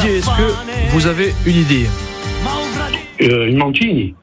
Didier, est-ce que vous avez une idée? Imantini.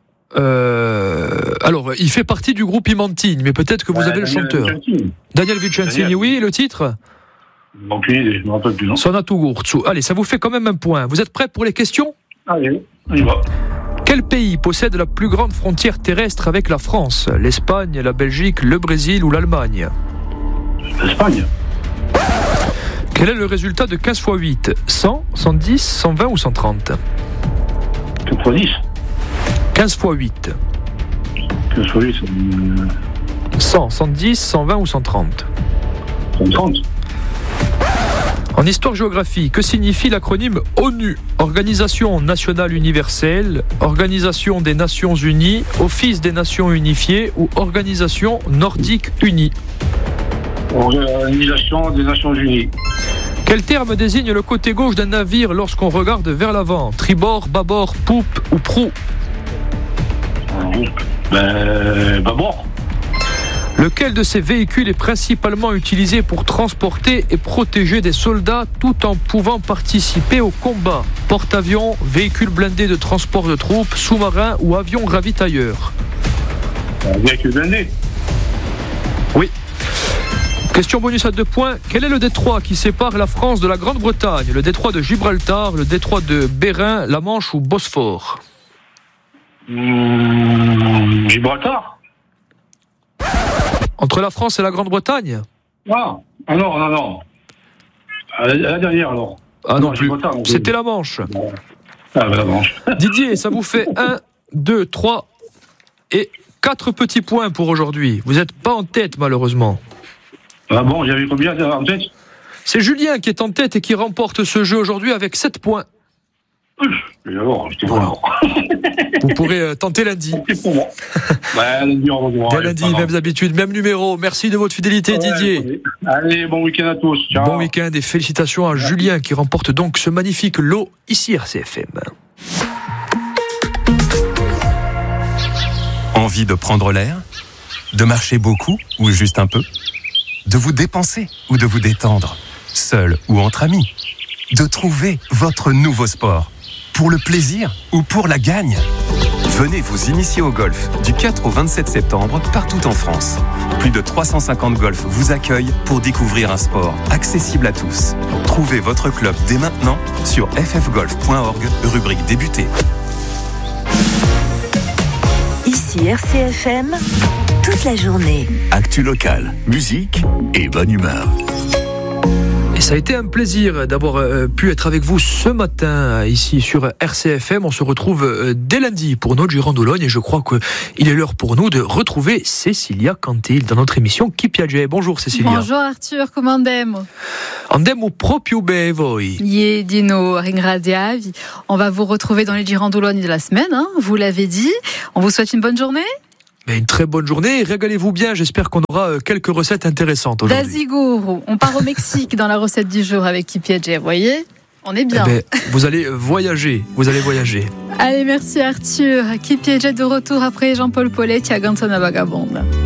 Alors, il fait partie du groupe Imantini, mais peut-être que vous avez le chanteur. Daniel Vicentini, oui, et le titre? Aucune idée, je ne me rappelle plus, non. Sonatu Gurtsu. Allez, ça vous fait quand même un point. Vous êtes prêts pour les questions? Allez, on y va. Quel pays possède la plus grande frontière terrestre avec la France? L'Espagne, la Belgique, le Brésil ou l'Allemagne? L'Espagne. Quel est le résultat de 15 x 8? 100, 110, 120 ou 130? 90. 15 x 8. 15 x 8, 100, 110, 120 ou 130? 130. En histoire-géographie, que signifie l'acronyme ONU? Organisation nationale universelle, Organisation des Nations Unies, Office des Nations Unifiées ou Organisation nordique unie? Organisation des Nations Unies. Quel terme désigne le côté gauche d'un navire lorsqu'on regarde vers l'avant? Tribord, bâbord, poupe ou proue? Bâbord. Lequel de ces véhicules est principalement utilisé pour transporter et protéger des soldats tout en pouvant participer au combat? Porte-avions, véhicule blindé de transport de troupes, sous-marin ou avion ravitailleur? Véhicule blindé. Oui. Question bonus à 2 points. Quel est le détroit qui sépare la France de la Grande-Bretagne? Le détroit de Gibraltar, le détroit de Bérin, la Manche ou Bosphore? Gibraltar. Entre la France et la Grande-Bretagne? Non. La dernière, alors. Ah non plus. C'était la Manche. La Manche. Didier, ça vous fait 1, 2, 3 et 4 petits points pour aujourd'hui. Vous n'êtes pas en tête, malheureusement. Ah bon, j'avais combien en tête? C'est Julien qui est en tête et qui remporte ce jeu aujourd'hui avec 7 points. Vous pourrez tenter lundi. Lundi, mêmes habitudes, même numéro. Merci de votre fidélité, Didier. Allez, bon week-end à tous. Ciao. Bon week-end et félicitations à Julien qui remporte donc ce magnifique lot ici RCFM. Envie de prendre l'air? De marcher beaucoup ou juste un peu? De vous dépenser ou de vous détendre? Seul ou entre amis? De trouver votre nouveau sport? Pour le plaisir ou pour la gagne? Venez vous initier au golf du 4 au 27 septembre partout en France. Plus de 350 golfs vous accueillent pour découvrir un sport accessible à tous. Trouvez votre club dès maintenant sur ffgolf.org, rubrique débuter. Ici RCFM, toute la journée. Actu locale, musique et bonne humeur. Et ça a été un plaisir d'avoir pu être avec vous ce matin ici sur RCFM. On se retrouve dès lundi pour notre Girandologne et je crois qu'il est l'heure pour nous de retrouver Cecilia Cantil dans notre émission Chi Piace. Bonjour Cecilia. Bonjour Arthur, come andiamo? Andiamo proprio bene voi. Dino ringradiavi. On va vous retrouver dans les Girandologne de la semaine, hein, vous l'avez dit. On vous souhaite une bonne journée. Mais une très bonne journée, régalez-vous bien, j'espère qu'on aura quelques recettes intéressantes aujourd'hui. D'Aziguru, on part au Mexique dans la recette du jour avec Chi Piace, vous voyez? On est bien. Vous allez voyager, Allez, merci Arthur. Chi Piace de retour après Jean-Paul Poletti à Gantona Vagabonde.